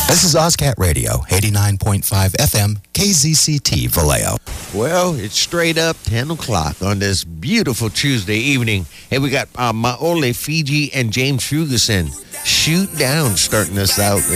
This is OzCat Radio, 89.5 FM, KZCT, Vallejo. Well, it's straight up 10 o'clock on this beautiful Tuesday evening. Hey, we got Maole Fiji and James Ferguson. Shoot Down starting us out.